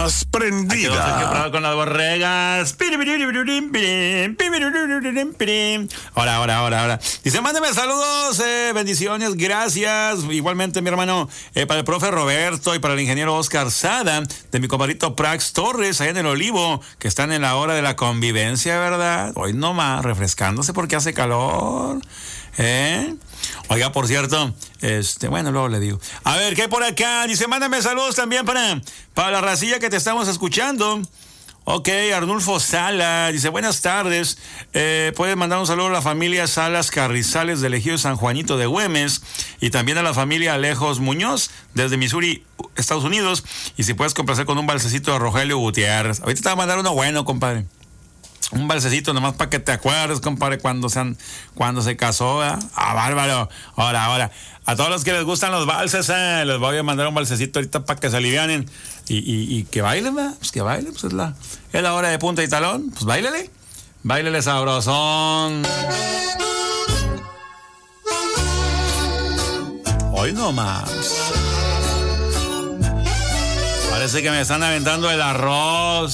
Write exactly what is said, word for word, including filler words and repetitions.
más prendida. Con las borregas. Ahora, ahora, ahora, ahora. Dice, mándeme saludos, eh, bendiciones, gracias. Igualmente, mi hermano, eh, para el profe Roberto y para el ingeniero Oscar Sada, de mi compadrito Prax Torres, allá en el Olivo, que están en la hora de la convivencia, ¿verdad? Hoy nomás, refrescándose porque hace calor. ¿Eh? Oiga, por cierto, este, bueno, luego le digo. A ver, ¿qué hay por acá? Dice, mándame saludos también para, para la racilla que te estamos escuchando. Ok, Arnulfo Sala, dice, buenas tardes. Eh, puedes mandar un saludo a la familia Salas Carrizales del Ejido San Juanito de Güemes y también a la familia Alejos Muñoz desde Missouri, Estados Unidos. Y si puedes complacer con un balsecito de Rogelio Gutiérrez. Ahorita te va a mandar uno bueno, compadre. Un balsecito nomás para que te acuerdes, compadre, cuando se, han, cuando se casó, ¿eh? Ah, bárbaro. Ahora, ahora. A todos los que les gustan los valses, eh, les voy a mandar un balsecito ahorita para que se alivianen. Y, y, y que bailen, ¿verdad? Pues que bailen, pues es la, es la hora de punta y talón. Pues báilele. Báilele sabrosón. Hoy no más. Parece que me están aventando el arroz.